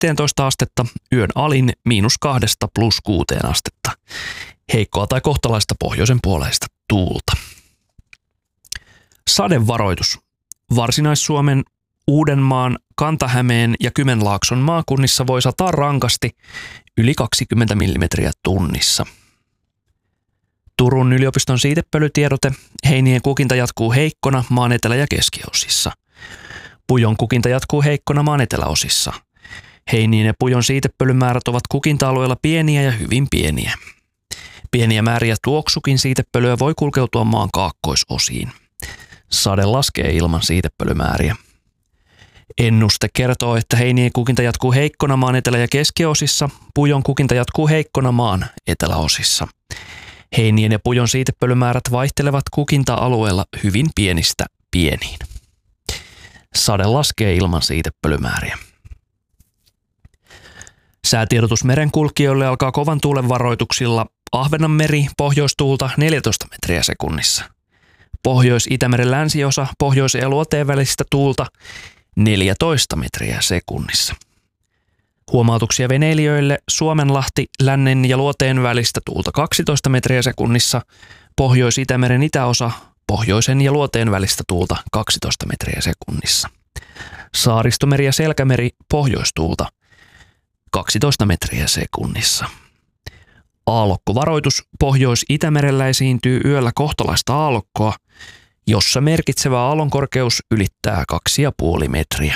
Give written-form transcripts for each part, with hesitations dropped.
+11 astetta, yön alin -2 +6 astetta. Heikkoa tai kohtalaista pohjoisen puoleista tuulta. Sadevaroitus. Varsinais-Suomen, Uudenmaan, Kanta-Hämeen ja Kymenlaakson maakunnissa voi sataa rankasti yli 20 millimetriä tunnissa. Turun yliopiston siitepölytiedote. Heinien kukinta jatkuu heikkona maan etelä- ja keskiosissa. Pujon kukinta jatkuu heikkona maan eteläosissa. Heinien ja pujon siitepölymäärät ovat kukinta-alueella pieniä ja hyvin pieniä. Pieniä määriä tuoksukin siitepölyä voi kulkeutua maan kaakkoisosiin. Sade laskee ilman siitepölymääriä. Ennuste kertoo, että heinien kukinta jatkuu heikkona maan etelä- ja keskiosissa, pujon kukinta jatkuu heikkona maan eteläosissa. Heinien ja pujon siitepölymäärät vaihtelevat kukinta-alueella hyvin pienistä pieniin. Sade laskee ilman siitepölymääriä. Säätiedotus merenkulkijoille alkaa kovan tuulen varoituksilla. Ahvenanmeri pohjoistuulta 14 metriä sekunnissa. Pohjois-Itämeren länsiosa pohjoisen ja luoteen välistä tuulta 14 metriä sekunnissa. Huomautuksia veneilijöille: Suomenlahti lännen ja luoteen välistä tuulta 12 metriä sekunnissa. Pohjois-Itämeren itäosa pohjoisen ja luoteen välistä tuulta 12 metriä sekunnissa. Saaristomeri ja Selkämeri pohjoistuulta 12 metriä sekunnissa. Aallokkovaroitus: Pohjois-Itämerellä esiintyy yöllä kohtalaista aallokkoa, jossa merkitsevä aallonkorkeus ylittää 2,5 metriä.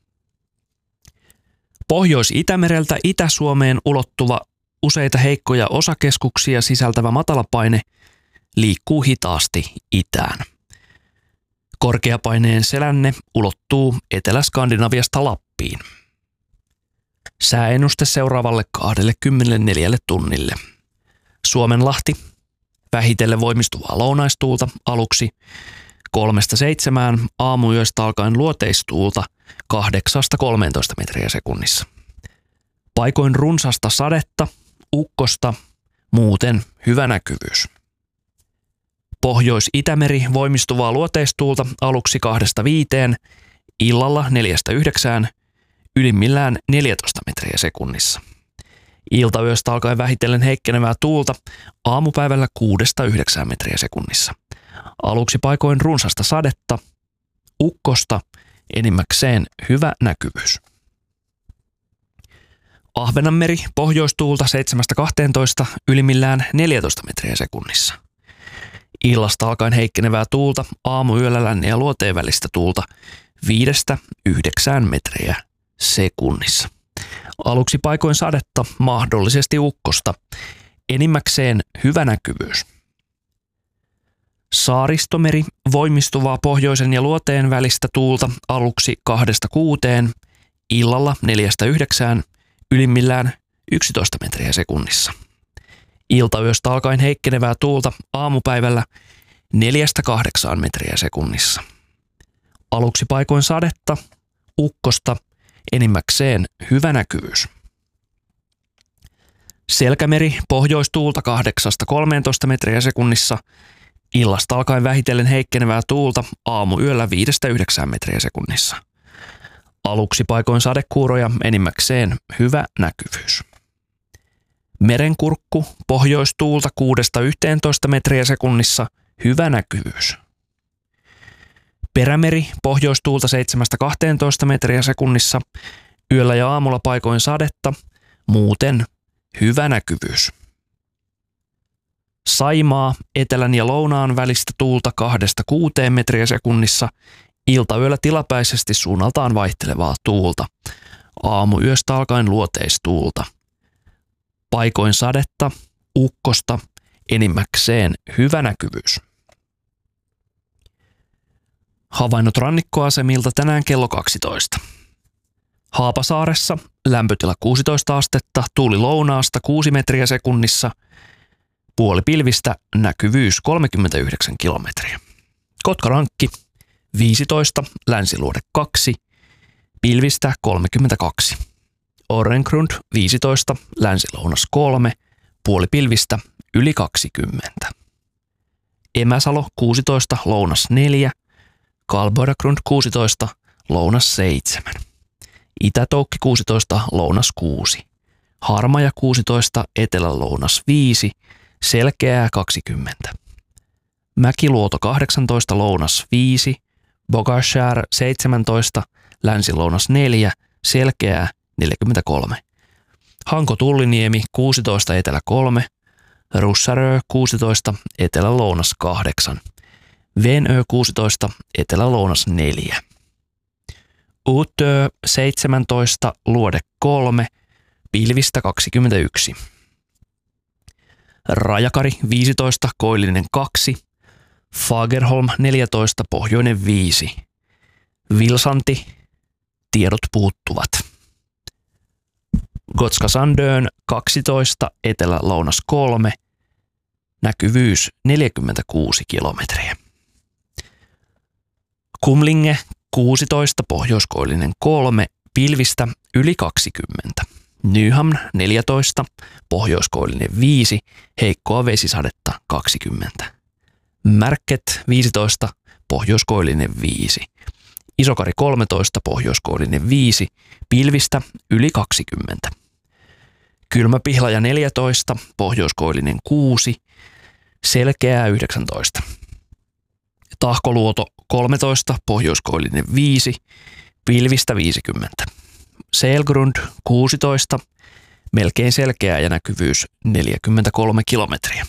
Pohjois-Itämereltä Itä-Suomeen ulottuva useita heikkoja osakeskuksia sisältävä matalapaine liikkuu hitaasti itään. Korkeapaineen selänne ulottuu Etelä-Skandinaviasta Lappiin. Sääennuste seuraavalle 24 tunnille. Suomenlahti, vähitellen voimistuvaa lounaistuulta aluksi 3-7, aamuyöstä alkaen luoteistuulta 8-13 metriä sekunnissa. Paikoin runsasta sadetta, ukkosta, muuten hyvä näkyvyys. Pohjois-Itämeri voimistuvaa luoteistuulta aluksi 2-5, illalla 4-9, ylimmillään 14 metriä sekunnissa. Iltayöstä alkaen vähitellen heikkenevää tuulta, aamupäivällä 6-9 metriä sekunnissa. Aluksi paikoin runsasta sadetta, ukkosta, enimmäkseen hyvä näkyvyys. Ahvenanmeri pohjoistuulta 7-12, ylimmillään 14 metriä sekunnissa. Illasta alkaen heikkenevää tuulta, aamuyöllä lännen ja luoteen välistä tuulta 5-9 metriä sekunnissa. Aluksi paikoin sadetta, mahdollisesti ukkosta, enimmäkseen hyvä näkyvyys. Saaristomeri voimistuvaa pohjoisen ja luoteen välistä tuulta aluksi 2-6, illalla 4-9, ylimmillään 11 metriä sekunnissa. Iltayöstä alkaen heikkenevää tuulta aamupäivällä 4-8 metriä sekunnissa. Aluksi paikoin sadetta, ukkosta, enimmäkseen hyvä näkyvyys. Selkämeri pohjoistuulta 8-13 metriä sekunnissa. Illasta alkaen vähitellen heikkenevää tuulta aamuyöllä 5-9 metriä sekunnissa. Aluksi paikoin sadekuuroja, enimmäkseen hyvä näkyvyys. Merenkurkku pohjoistuulta 6-11 metriä sekunnissa, hyvä näkyvyys. Perämeri pohjoistuulta 7-12 metriä sekunnissa, yöllä ja aamulla paikoin sadetta, muuten hyvä näkyvyys. Saimaa etelän ja lounaan välistä tuulta 2-6 metriä sekunnissa, iltayöllä tilapäisesti suunnaltaan vaihtelevaa tuulta, aamuyöstä alkaen luoteistuulta. Paikoin sadetta, ukkosta, enimmäkseen hyvä näkyvyys. Havainnot rannikkoasemilta tänään kello 12. Haapasaaressa lämpötila 16 astetta, tuuli lounaasta 6 metriä sekunnissa, puoli pilvistä, näkyvyys 39 kilometriä. Kotkarankki 15, länsiluode 2, pilvistä 32. Orrengrund 15, länsilounas 3, puoli pilvistä, yli 20. Emäsalo 16, lounas 4, Kalboidagrund 16, lounas 7. Itä-Toukki 16, lounas 6. Harmaja 16, etelä-lounas 5, selkeää 20. Mäkiluoto 18, lounas 5, Bogashär 17, länsi-lounas 4, selkeää 43. Hanko-Tulliniemi 16, etelä 3, Russarö 16, etelä-lounas 8, Venö 16, etelä-lounas 4. Utö 17, luode 3, pilvistä 21. Rajakari 15, koillinen 2, Fagerholm 14, pohjoinen 5. Vilsanti, tiedot puuttuvat. Gotska Sandön 12, etelä-lounas 3, näkyvyys 46 kilometriä. Kumlinge 16, pohjoiskoillinen 3, pilvistä yli 20. Nyhamn 14, pohjoiskoillinen 5, heikkoa vesisadetta 20. Märket 15, pohjoiskoillinen 5. Isokari 13, pohjoiskoillinen 5, pilvistä yli 20. Kylmäpihlaja 14, pohjoiskoillinen 6, selkeää 19. Tahkoluoto 13, pohjoiskoillinen 5, pilvistä 50. Selgrund 16, melkein selkeää ja näkyvyys 43 kilometriä.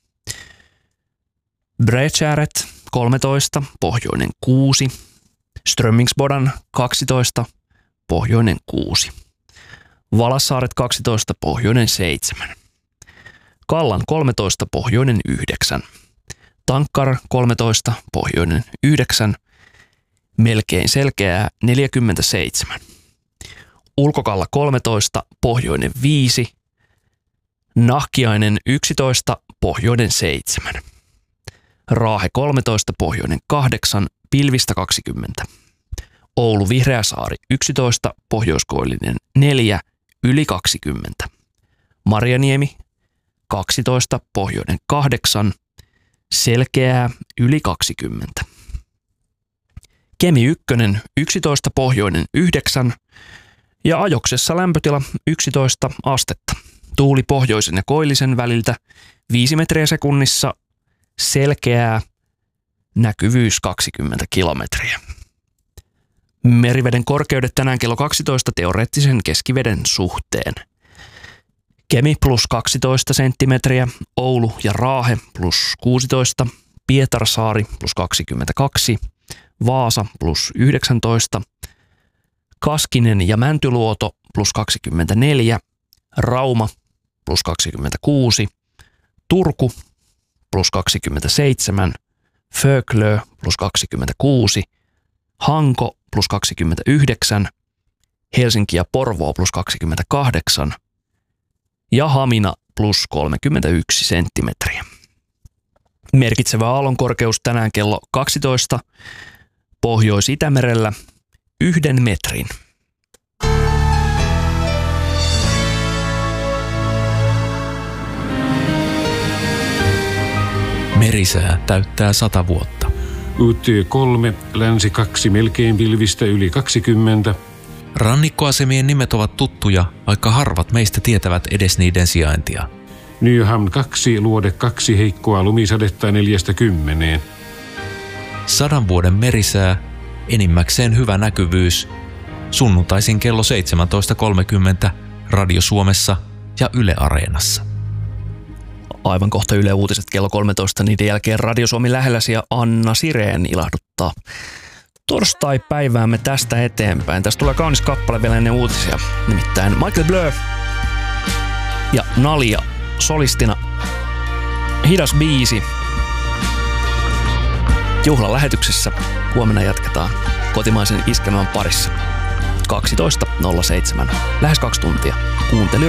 Bredskäret 13, pohjoinen 6, Strömmingsbodan 12, pohjoinen 6. Valassaaret 12, pohjoinen 7. Kallan 13, pohjoinen 9. Tankkar 13, pohjoinen 9. Melkein selkeää 47. Ulkokalla 13, pohjoinen 5. Nahkiainen 11, pohjoinen 7. Raahe 13, pohjoinen 8, pilvistä 20. Oulu Vihreäsaari 11, pohjoiskoillinen 4, yli 20. Marjaniemi 12, pohjoinen 8, selkeää yli 20. Kemi 1, 11, pohjoinen 9 ja Ajoksessa lämpötila 11 astetta. Tuuli pohjoisen ja koillisen väliltä 5 metriä sekunnissa, selkeää, näkyvyys 20 kilometriä. Meriveden korkeudet tänään kello 12 teoreettisen keskiveden suhteen. Kemi plus 12 senttimetriä, Oulu ja Raahe plus 16, Pietarsaari plus 22, Vaasa plus 19, Kaskinen ja Mäntyluoto plus 24, Rauma plus 26, Turku plus 27, Föglö plus 26, Hanko plus 29, Helsinki ja Porvoo plus 28 ja Hamina plus 31 senttimetriä. Merkitsevä aallonkorkeus tänään kello 12 Pohjois-Itämerellä 1 metrin. Merisää täyttää 100 vuotta. UT3, länsi 2, melkein pilvistä yli 20. Rannikkoasemien nimet ovat tuttuja, vaikka harvat meistä tietävät edes niiden sijaintia. Nyhamn 2, luode 2, heikkoa lumisadetta 40. 100 vuoden merisää, enimmäkseen hyvä näkyvyys. Sunnuntaisin kello 17.30 Radio Suomessa ja Yle Areenassa. Aivan kohta Yle Uutiset kello 13, niiden jälkeen Radio Suomi lähelläsi ja Anna Sireen ilahduttaa torstai-päiväämme tästä eteenpäin. Tästä tulee kaunis kappale vielä ennen uutisia, nimittäin Michael Blur ja Nalia solistina. Hidas biisi. Juhlan lähetyksessä huomenna jatketaan kotimaisen iskelmän parissa. 12.07. Lähes 2 tuntia. Kuunteli